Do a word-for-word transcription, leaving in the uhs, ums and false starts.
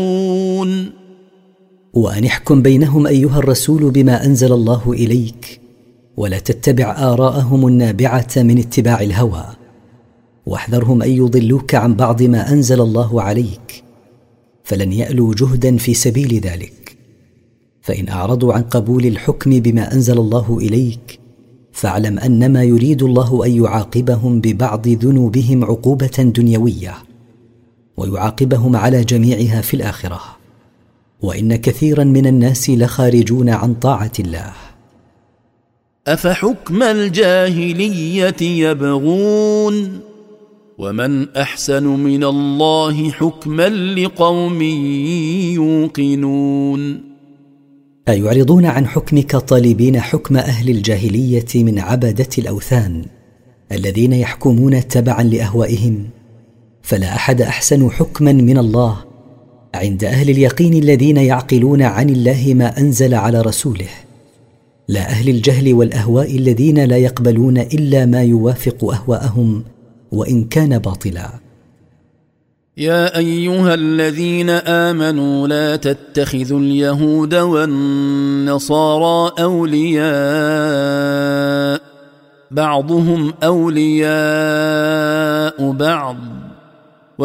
وأن احكم بينهم أيها الرسول بما أنزل الله إليك، ولا تتبع آراءهم النابعة من اتباع الهوى، واحذرهم أن يضلوك عن بعض ما أنزل الله عليك، فلن يألوا جهدا في سبيل ذلك. فإن أعرضوا عن قبول الحكم بما أنزل الله إليك، فاعلم أنما يريد الله أن يعاقبهم ببعض ذنوبهم عقوبة دنيوية، ويعاقبهم على جميعها في الآخرة، وإن كثيرا من الناس لخارجون عن طاعة الله. أفحكم الجاهلية يبغون ومن أحسن من الله حكما لقوم يوقنون. أيعرضون عن حكمك طالبين حكم أهل الجاهلية من عبدة الأوثان الذين يحكمون تبعا لأهوائهم؟ فلا أحد أحسن حكما من الله عند أهل اليقين الذين يعقلون عن الله ما أنزل على رسوله، لا أهل الجهل والأهواء الذين لا يقبلون إلا ما يوافق أهواءهم وإن كان باطلا. يا أيها الذين آمنوا لا تتخذوا اليهود والنصارى أولياء بعضهم أولياء بعض